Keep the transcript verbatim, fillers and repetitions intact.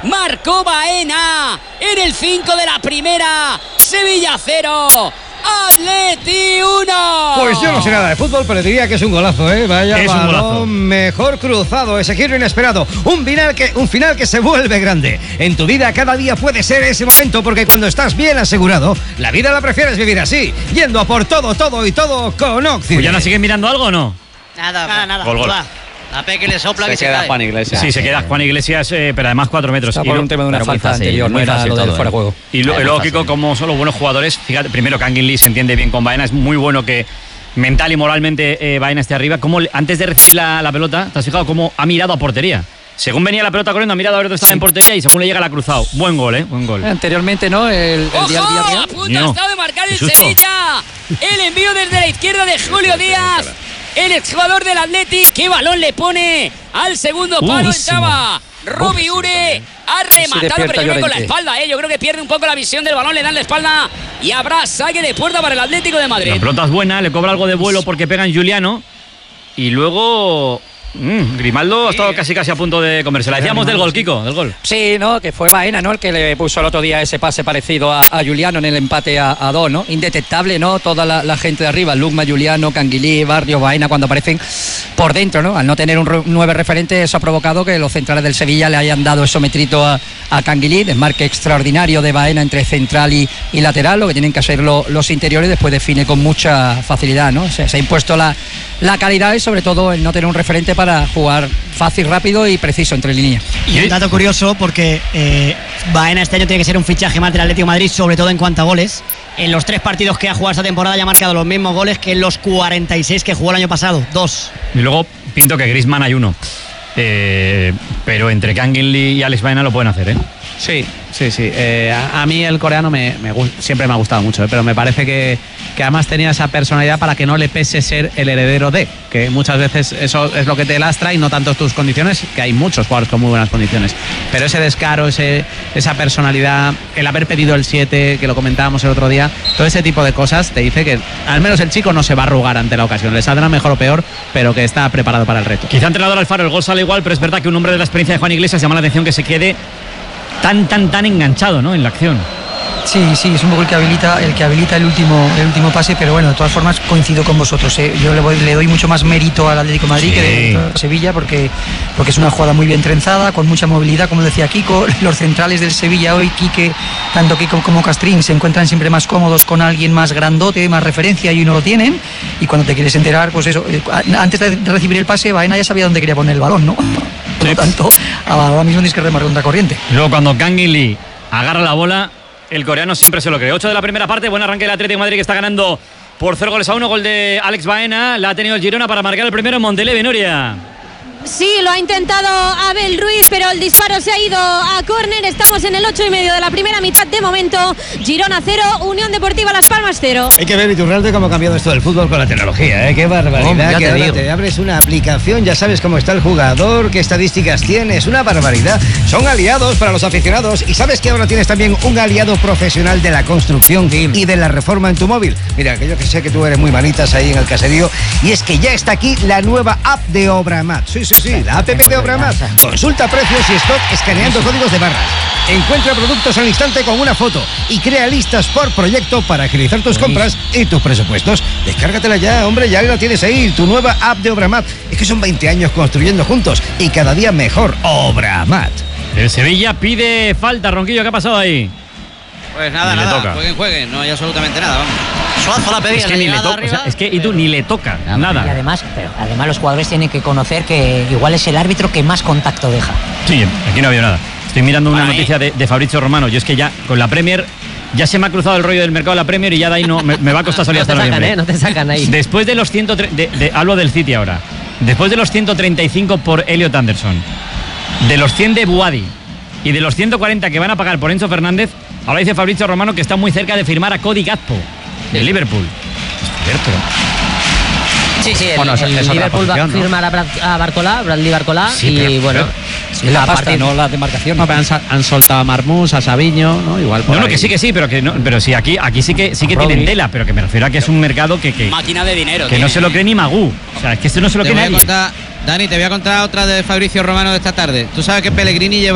Marcó Baena en el cinco de la primera. Sevilla cero, Atleti uno. Pues yo no sé nada de fútbol, pero diría que es un golazo, ¿eh? Vaya es balón, un golazo. Mejor cruzado, ese giro inesperado. Un final, que, un final que se vuelve grande. En tu vida cada día puede ser ese momento, porque cuando estás bien asegurado, la vida la prefieres vivir así, yendo a por todo, todo y todo con Occidente. ¿Pues ya no sigues mirando algo o no? Nada, nada, nada. Gol, gol. Va. La P que le sopla Se que se queda cae. Juan Iglesias. Sí, se queda Juan Iglesias, eh, pero además cuatro metros. Está Y por lo- un tema de una Pero muy falta fácil, anterior, no muy era fácil lo del todo, fuera de ¿eh? juego. Y lo, Es lo muy lógico, fácil. como son los buenos jugadores, fíjate, primero Kangin Lee se entiende bien con Baena, es muy bueno que mental y moralmente eh, Baena esté arriba. Como antes de recibir la, la pelota, ¿te has fijado cómo ha mirado a portería? Según venía la pelota corriendo, ha mirado a ver dónde estaba Sí. en portería y según le llega la ha cruzado. Buen gol, ¿eh? Buen gol. Anteriormente, ¿no? El, el día del ¡Ojo! Villarreal. A punto No. ha estado de marcar el Qué susto. Sevilla. El envío desde la izquierda de Julio Díaz, el exjugador del Athletic. ¿Qué balón le pone al segundo palo? Buenísimo. Entraba Robbie Ure. Ha rematado, despierta pero yo creo que con la Llorente. espalda, ¿eh? Yo creo que pierde un poco la visión del balón, le dan la espalda y habrá saque de puerta para el Atlético de Madrid. La pelota es buena, le cobra algo de vuelo porque pega en Juliano. Y luego mmm, Grimaldo ha estado casi casi a punto de comerse. La decíamos del gol, Kiko, del gol. Sí, ¿no? Que fue Baena, ¿no? El que le puso el otro día ese pase parecido a, a Juliano en el empate a, a dos, ¿no? Indetectable, ¿no? Toda la, la gente de arriba, Lugma, Juliano, Canguilí, Barrio, Baena, cuando aparecen por dentro, ¿no? Al no tener un re- nueve referente, eso ha provocado que los centrales del Sevilla le hayan dado eso metrito a, a Canguilí, desmarque extraordinario de Baena entre central y, y lateral, lo que tienen que hacer lo- los interiores, después define con mucha facilidad, ¿no? O sea, se ha impuesto la, la calidad y sobre todo el no tener un referente para jugar fácil, rápido y preciso entre líneas. Y un dato curioso, porque eh, Baena este año tiene que ser un fichaje más del Atlético de Madrid, sobre todo en cuanto a goles. En los tres partidos que ha jugado esta temporada ya ha marcado los mismos goles que en los cuarenta y seis que jugó el año pasado. Dos. Y luego pinto que Griezmann hay uno. Eh, pero entre Kangin Lee y Alex Baena lo pueden hacer, ¿eh? Sí, sí, sí. Eh, a, a mí el coreano me, me gu- siempre me ha gustado mucho, eh, pero me parece que, que además tenía esa personalidad para que no le pese ser el heredero de, que muchas veces eso es lo que te lastra y no tanto tus condiciones, que hay muchos jugadores con muy buenas condiciones. Pero ese descaro, ese, esa personalidad, el haber pedido el siete, que lo comentábamos el otro día, todo ese tipo de cosas te dice que al menos el chico no se va a arrugar ante la ocasión, le saldrá mejor o peor, pero que está preparado para el reto. Quizá entrenador Alfaro, el gol sale igual, pero es verdad que un hombre de la experiencia de Juan Iglesias llama la atención que se quede tan, tan, tan enganchado, ¿no? En la acción. Sí, sí, es un poco el que habilita el que habilita el último el último pase, pero bueno, de todas formas coincido con vosotros, ¿eh? Yo le, voy- le doy mucho más mérito al Atlético de Madrid Sí. que de Sevilla, porque, porque es una jugada muy bien trenzada, con mucha movilidad, como decía Kiko. Los centrales del Sevilla hoy, Quique, tanto Kiko como Castrín, se encuentran siempre más cómodos con alguien más grandote, más referencia, y uno lo tienen, y cuando te quieres enterar, pues eso, eh, antes de recibir el pase, Baena ya sabía dónde quería poner el balón, ¿no? Por lo tanto, ahora mismo tienes que remar contra corriente. Y luego cuando Kangin Lee agarra la bola, el coreano siempre se lo cree. ocho de la primera parte, buen arranque del Atlético de Madrid que está ganando por cero goles a uno. Gol de Alex Baena, la ha tenido el Girona para marcar el primero en Montelevi, Noria. Sí, lo ha intentado Abel Ruiz, pero el disparo se ha ido a córner. Estamos en el ocho y medio de la primera mitad de momento. Girona cero, Unión Deportiva Las Palmas cero. Hay que ver, Iturralde, cómo ha cambiado esto del fútbol con la tecnología, ¿eh? Qué barbaridad. Hombre, ya que te ahora digo. te abres una aplicación, ya sabes cómo está el jugador, qué estadísticas tiene, es una barbaridad. Son aliados para los aficionados y sabes que ahora tienes también un aliado profesional de la construcción y de la reforma en tu móvil. Mira, que yo que sé que tú eres muy manitas ahí en el caserío, y es que ya está aquí la nueva app de Obramat. Sí, sí, sí, la app de Obramat. Consulta precios y stock escaneando códigos de barras. Encuentra productos al instante con una foto y crea listas por proyecto para agilizar tus compras y tus presupuestos. Descárgatela ya, hombre, ya la tienes ahí, tu nueva app de Obramat. Es que son veinte años construyendo juntos y cada día mejor. Obramat. El Sevilla pide falta, Ronquillo, ¿qué ha pasado ahí? Pues nada, Ni le nada. toca. Jueguen, jueguen. No hay absolutamente nada, vamos. Suazo la pedía. Es que ni le toca, o sea, es que y tú ni le toca, Y nada. además, pero además los jugadores tienen que conocer que igual es el árbitro que más contacto deja. Sí, aquí no ha habido nada. Estoy mirando una Para mí- noticia de, de Fabrizio Romano. Yo es que ya con la Premier ya se me ha cruzado el rollo del mercado de la Premier y ya de ahí no me, me va a costar salir No te hasta sacan, noviembre. ¿eh? No te sacan ahí. Después de los ciento tre- de, de- hablo del City ahora. Después de los ciento treinta y cinco por Elliot Anderson, de los cien de Buadi y de los ciento cuarenta que van a pagar por Enzo Fernández, ahora dice Fabrizio Romano que está muy cerca de firmar a Cody Gakpo de Liverpool. Es cierto. Sí, sí, el, Bueno, es- el es otra Liverpool va a posición, ¿no? firmar a, Brad- a Barcola, Bradley Barcola, Sí, y pero- bueno, Es la a pasta, partir- no la demarcación. No, pero han, sa- han soltado a Marmús, a Sabiño, ¿no? Igual por No, no, ahí. que sí, que sí, pero que no, pero sí, aquí, aquí sí que sí que Rodri. tienen tela, pero que me refiero a que es un mercado que, que, Máquina de dinero. que no tiene. se lo cree ni Magú. O sea, es que esto no se lo Te cree voy a nadie. contar, Dani, te voy a contar otra de Fabrizio Romano de esta tarde. Tú sabes que Pellegrini lleva